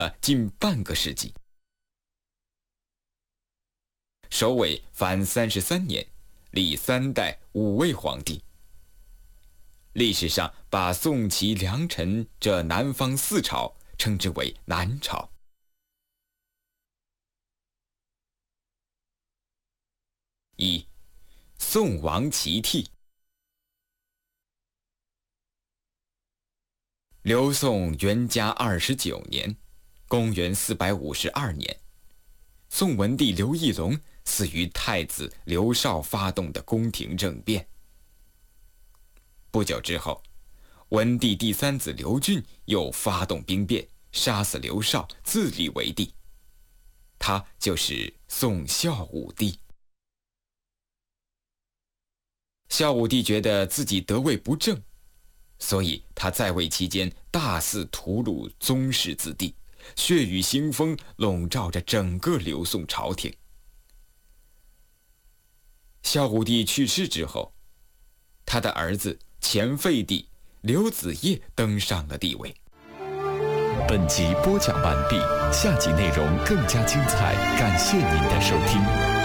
近半个世纪。首尾凡33年，历3代5位皇帝。历史上把宋齐梁陈这南方4朝称之为南朝。1. 宋王齐替。刘宋元嘉29年，公元452年，宋文帝刘义隆死于太子刘绍发动的宫廷政变。不久之后，文帝第3子刘俊又发动兵变，杀死刘绍，自立为帝。他就是宋孝武帝。孝武帝觉得自己得位不正，所以他在位期间大肆屠戮宗室子弟，血雨腥风笼罩着整个刘宋朝廷。孝武帝去世之后，他的儿子前废帝刘子业登上了帝位。 本集播讲完毕，下集内容更加精彩，感谢您的收听。